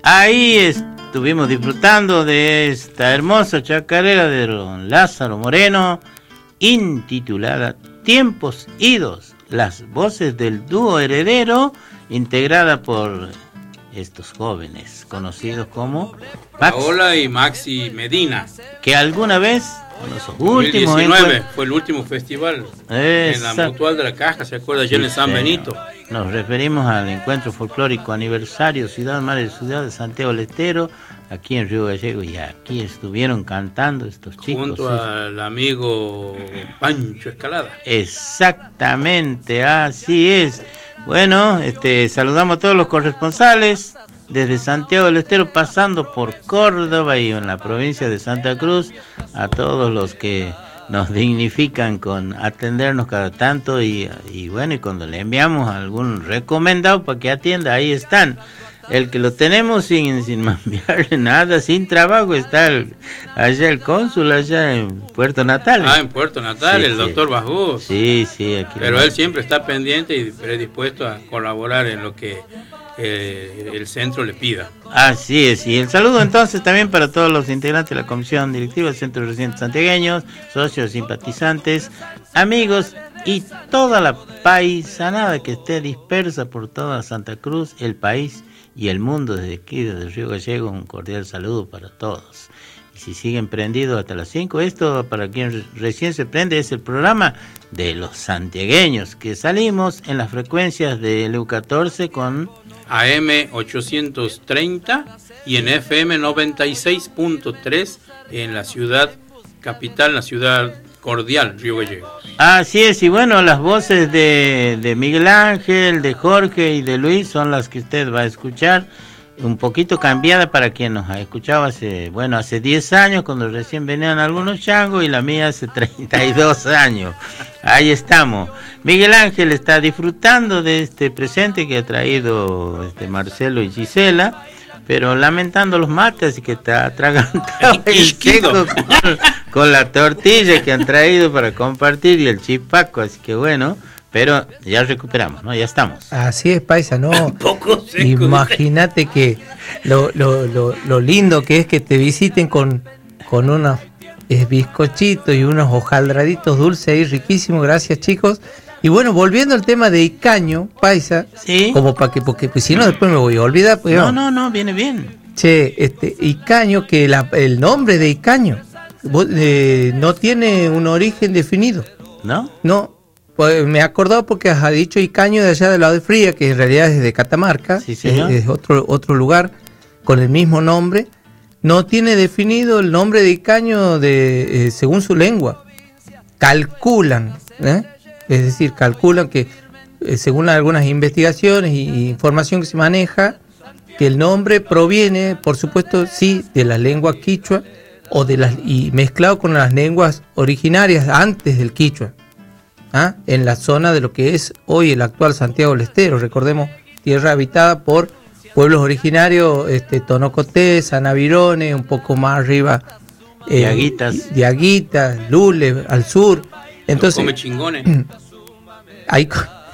Ahí estuvimos disfrutando de esta hermosa chacarera de don Lázaro Moreno, intitulada Tiempos Idos, las voces del dúo heredero, integrada por estos jóvenes conocidos como Paola y Maxi Medina, que alguna vez en los últimos 2019 fue el último festival en la Mutual de la Caja, ¿se acuerda? Allá en San Benito. Nos referimos al encuentro folclórico aniversario Ciudad Madre Ciudad de Santiago del Estero, aquí en Río Gallego, y aquí estuvieron cantando estos chicos. Junto al amigo Pancho Escalada. Exactamente, así es. Bueno, saludamos a todos los corresponsales desde Santiago del Estero, pasando por Córdoba y en la provincia de Santa Cruz, a todos los que nos dignifican con atendernos cada tanto y bueno, y cuando le enviamos algún recomendado para que atienda, ahí están. El que lo tenemos sin enviarle nada, sin trabajo, está allá el cónsul, allá en Puerto Natal. Ah, en Puerto Natal, sí, el doctor Bajú. Sí, aquí. Pero él siempre está pendiente y predispuesto a colaborar en lo que el centro le pida. Así es, y el saludo entonces también para todos los integrantes de la comisión directiva del Centro de Residentes Santiagueños, socios, simpatizantes, amigos y toda la paisanada que esté dispersa por toda Santa Cruz, el país y el mundo. Desde aquí, desde Río Gallego, un cordial saludo para todos. Y si siguen prendidos hasta las 5, esto para quien recién se prende es el programa de los santiagueños, que salimos en las frecuencias de LU14 con AM 830 y en FM 96.3 en la ciudad capital, la ciudad cordial, Río Gallegos. Así es, y bueno, las voces de Miguel Ángel, de Jorge y de Luis son las que usted va a escuchar, un poquito cambiada para quien nos ha escuchado hace 10 años, cuando recién venían algunos changos, y la mía hace 32 años. Ahí estamos. Miguel Ángel está disfrutando de este presente que ha traído Marcelo y Gisela, pero lamentando los mates y que está atragantado con la tortilla que han traído para compartir y el chipaco, así que bueno, pero ya recuperamos, ¿no? Ya estamos. Así es, paisa, ¿no? Un poco seco. Imagínate que lo lindo que es que te visiten con unos bizcochitos y unos hojaldraditos dulces ahí riquísimos, gracias chicos. Y bueno, volviendo al tema de Icaño, paisa, ¿sí? Como para que, porque pues, si no después me voy a olvidar. Pues, no, viene bien. Che, Icaño, que el nombre de Icaño no tiene un origen definido. ¿No? No, pues me he acordado porque has dicho Icaño de allá del lado de Fría, que en realidad es de Catamarca, sí, señor. Es otro lugar con el mismo nombre. No tiene definido el nombre de Icaño según su lengua. Calculan, es decir, calculan que según algunas investigaciones y información que se maneja, que el nombre proviene, por supuesto, sí, de la lengua quichua y mezclado con las lenguas originarias antes del quichua, en la zona de lo que es hoy el actual Santiago del Estero. Recordemos, tierra habitada por pueblos originarios, Tonocoté, Sanavirone, un poco más arriba, Diaguitas, Lule, al sur. Entonces, come chingones. Ahí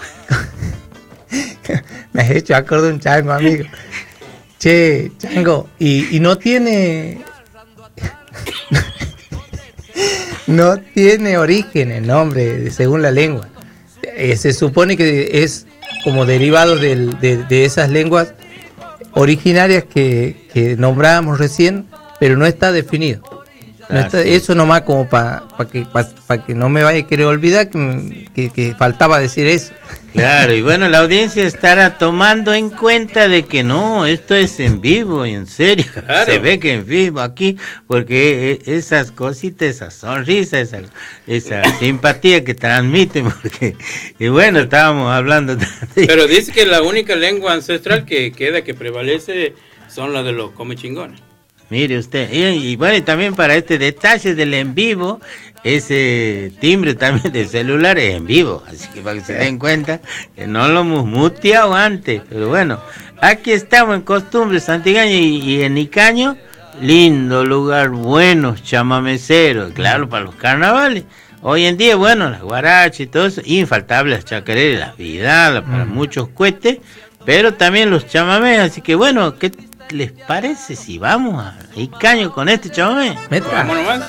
me has hecho acordar un chango, amigo. Che, chango, y no tiene no tiene origen el nombre según la lengua. Se supone que es como derivado de esas lenguas originarias que nombrábamos recién, pero no está definido. No está, eso nomás como para que no me vaya a querer olvidar que faltaba decir eso. Claro, y bueno, la audiencia estará tomando en cuenta de que no, esto es en vivo, en serio, claro. Se ve que en vivo aquí, porque esas cositas, esa sonrisa, esa simpatía que transmiten, porque, y bueno, estábamos hablando. Pero dice que la única lengua ancestral que prevalece son las de los come chingones. Mire usted, y bueno, y también para este detalle del en vivo, ese timbre también de celular es en vivo, así que para que se den cuenta que no lo hemos muteado antes, pero bueno, aquí estamos en Costumbre Santiagueña y en Icaño, lindo lugar, buenos chamameceros, claro, para los carnavales. Hoy en día, bueno, las guarachas y todo eso, infaltables las chacareras, las vidalas, para muchos cohetes, pero también los chamamés, así que bueno, ¿qué les parece si vamos a Icaño con este chamamé? Metra. Vámonos más.